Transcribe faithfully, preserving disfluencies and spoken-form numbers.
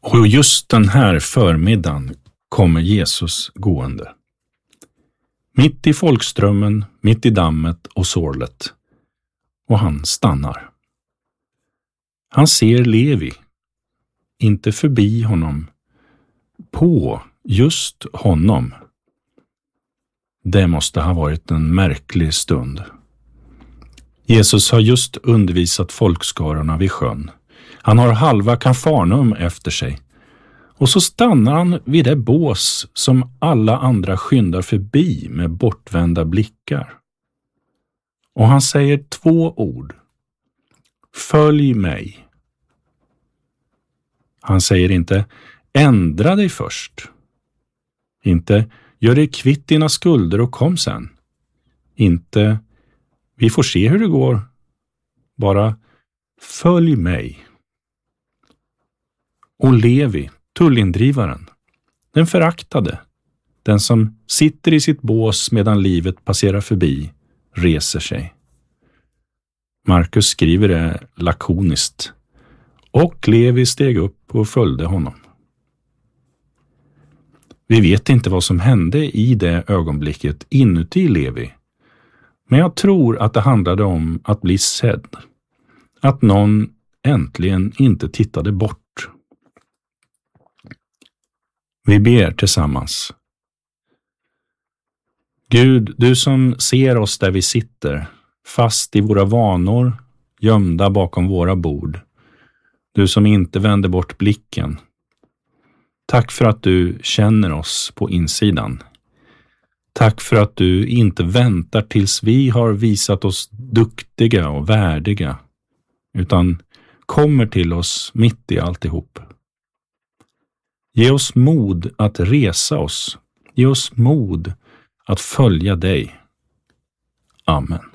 Och just den här förmiddagen kommer Jesus gående. Mitt i folkströmmen, mitt i dammet och sorlet. Och han stannar. Han ser Levi. Inte förbi honom. På just honom. Det måste ha varit en märklig stund. Jesus har just undervisat folkskarorna vid sjön. Han har halva Kafarnaum efter sig. Och så stannar han vid det bås som alla andra skyndar förbi med bortvända blickar. Och han säger två ord. Följ mig. Han säger inte ändra dig först. Inte gör dig kvitt dina skulder och kom sen. Inte vi får se hur det går. Bara följ mig. Och Levi, tullindrivaren, den föraktade, den som sitter i sitt bås medan livet passerar förbi, reser sig. Markus skriver det lakoniskt. Och Levi steg upp och följde honom. Vi vet inte vad som hände i det ögonblicket inuti Levi. Men jag tror att det handlade om att bli sedd. Att någon äntligen inte tittade bort. Vi ber tillsammans. Gud, du som ser oss där vi sitter, fast i våra vanor, gömda bakom våra bord. Du som inte vänder bort blicken. Tack för att du känner oss på insidan. Tack för att du inte väntar tills vi har visat oss duktiga och värdiga, utan kommer till oss mitt i alltihop. Ge oss mod att resa oss. Ge oss mod att följa dig. Amen.